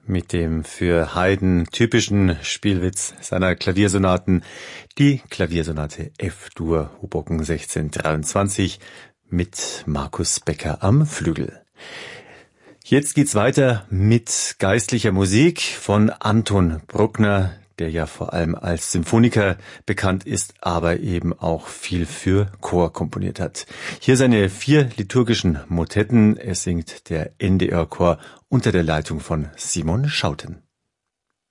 mit dem für Haydn typischen Spielwitz seiner Klaviersonaten, die Klaviersonate F-Dur, Hoboken 1623 mit Markus Becker am Flügel. Jetzt geht's weiter mit geistlicher Musik von Anton Bruckner, der ja vor allem als Symphoniker bekannt ist, aber eben auch viel für Chor komponiert hat. Hier seine 4 liturgischen Motetten. Es singt der NDR-Chor unter der Leitung von Simon Schouten.